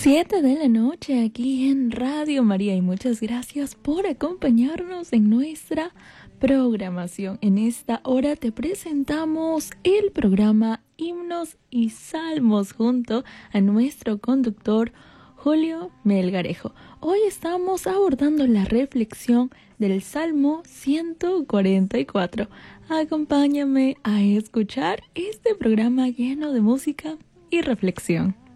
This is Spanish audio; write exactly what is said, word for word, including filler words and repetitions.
Siete de la noche aquí en Radio María y muchas gracias por acompañarnos en nuestra programación. En esta hora te presentamos el programa Himnos y Salmos junto a nuestro conductor Julio Melgarejo. Hoy estamos abordando la reflexión del Salmo ciento cuarenta y cuatro. Acompáñame a escuchar este programa lleno de música y reflexión.